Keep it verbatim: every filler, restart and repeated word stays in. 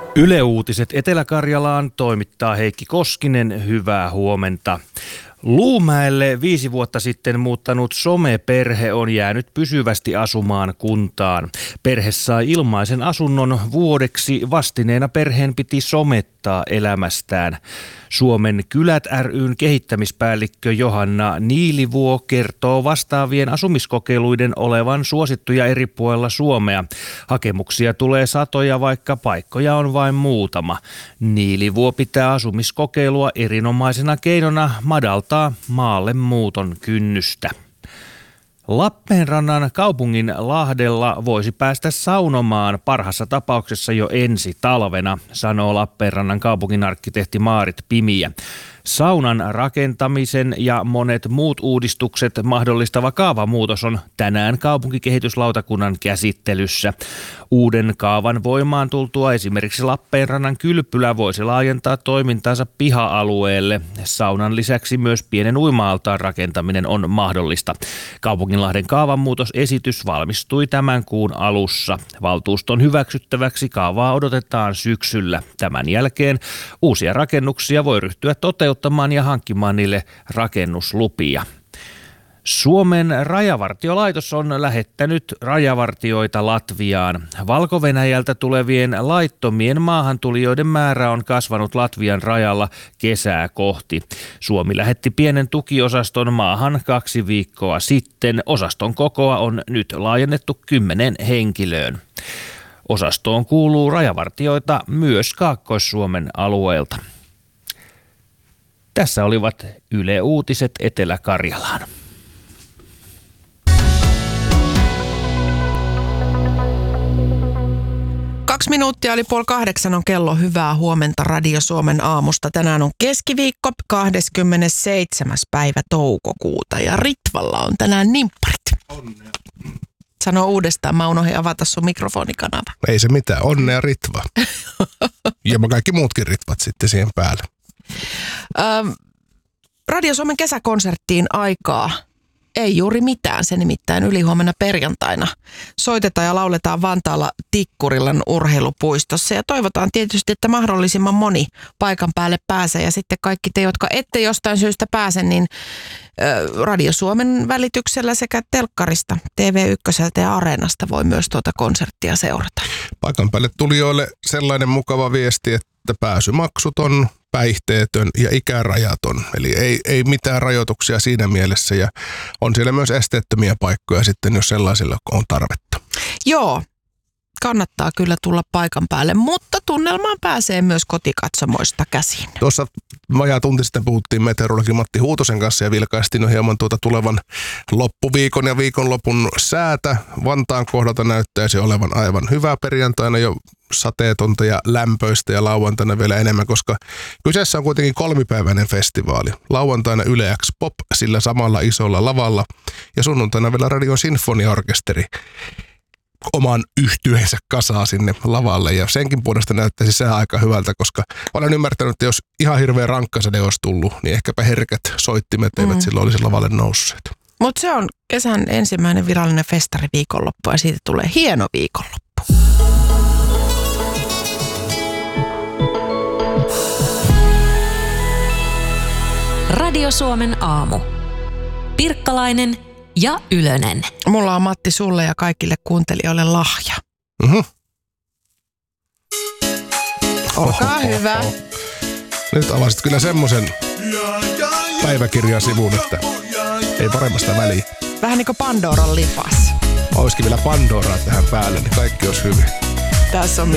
Yle Uutiset Etelä-Karjalaan toimittaa Heikki Koskinen. Hyvää huomenta. Luumäelle viisi vuotta sitten muuttanut someperhe on jäänyt pysyvästi asumaan kuntaan. Perhe sai ilmaisen asunnon vuodeksi. Vastineena perheen piti somettaa elämästään. Suomen kylät ry:n kehittämispäällikkö Johanna Niilivuo kertoo vastaavien asumiskokeiluiden olevan suosittuja eri puolilla Suomea. Hakemuksia tulee satoja, vaikka paikkoja on vain muutama. Niilivuo pitää asumiskokeilua erinomaisena keinona madaltaa maalle muuton kynnystä. Lappeenrannan kaupungin Lahdella voisi päästä saunomaan parhaassa tapauksessa jo ensi talvena, sanoo Lappeenrannan kaupunginarkkitehti Maarit Pimiä. Saunan rakentamisen ja monet muut uudistukset mahdollistava kaavamuutos on tänään kaupunkikehityslautakunnan käsittelyssä. Uuden kaavan voimaan tultua esimerkiksi Lappeenrannan kylpylä voisi laajentaa toimintansa piha-alueelle. Saunan lisäksi myös pienen uima-altaan rakentaminen on mahdollista. Kaupunginlahden kaavamuutosesitys valmistui tämän kuun alussa. Valtuuston hyväksyttäväksi kaavaa odotetaan syksyllä. Tämän jälkeen uusia rakennuksia voi ryhtyä toteuttamaan ja hankkimaan niille rakennuslupia. Suomen rajavartiolaitos on lähettänyt rajavartioita Latviaan. Valko-Venäjältä tulevien laittomien maahantulijoiden määrä on kasvanut Latvian rajalla kesää kohti. Suomi lähetti pienen tukiosaston maahan kaksi viikkoa sitten. Osaston kokoa on nyt laajennettu kymmenen henkilöön. Osastoon kuuluu rajavartioita myös Kaakkois-Suomen alueelta. Tässä olivat Yle Uutiset Etelä-Karjalaan. Kaksi minuuttia oli puoli kahdeksan on kello. Hyvää huomenta Radio Suomen aamusta. Tänään on keskiviikko, kahdeskymmenesseitsemäs päivä toukokuuta ja Ritvalla on tänään nimpparit. Onnea. Sano uudestaan, mä unohdin avata sun mikrofonikanava. Ei se mitään, onnea Ritva. Ja kaikki muutkin Ritvat sitten siihen päälle. Ähm, Radio Suomen kesäkonserttiin aikaa ei juuri mitään, se nimittäin ylihuomenna perjantaina. Soitetaan ja lauletaan Vantaalla Tikkurillan urheilupuistossa ja toivotaan tietysti, että mahdollisimman moni paikan päälle pääsee. Ja sitten kaikki te, jotka ette jostain syystä pääse, niin ö, Radio Suomen välityksellä sekä telkkarista, T V yksi ja Areenasta voi myös tuota konserttia seurata. Paikan päälle tulijoille sellainen mukava viesti, että pääsymaksuton, päihteetön ja ikärajaton. Eli ei, ei mitään rajoituksia siinä mielessä ja on siellä myös esteettömiä paikkoja sitten, jos sellaisilla on tarvetta. Joo, kannattaa kyllä tulla paikan päälle, mutta tunnelmaan pääsee myös kotikatsomoista käsin. Tuossa vajaa tunti sitten puhuttiin meteorologi Matti Huutosen kanssa ja vilkaistiin no hieman tuota tulevan loppuviikon ja viikonlopun säätä. Vantaan kohdalta näyttäisi olevan aivan hyvää perjantaina jo sateetonta ja lämpöistä ja lauantaina vielä enemmän, koska kyseessä on kuitenkin kolmipäiväinen festivaali. Lauantaina Yle X Pop sillä samalla isolla lavalla ja sunnuntaina vielä Radion Sinfoniaorkesteri oman yhtyeensä kasaa sinne lavalle ja senkin puolesta näyttäisi sää aika hyvältä, koska olen ymmärtänyt, että jos ihan hirveä rankkasade olisi tullut, niin ehkäpä herkät soittimet eivät mm. silloin olisi lavalle nousseet. Mutta se on kesän ensimmäinen virallinen festari viikonloppu ja siitä tulee hieno viikonloppu. Radio Suomen aamu. Pirkkalainen ja Ylönen. Mulla on Matti sulle ja kaikille kuuntelijoille lahja. Mm-hmm. Olkaa oho, hyvä. Oho. Nyt avasit kyllä semmoisen päiväkirjasivun, että ei paremmasta väliä. Vähän niin kuin Pandoran lipas. Olisikin vielä Pandoraa tähän päälle, niin kaikki olisi hyvin. Tässä on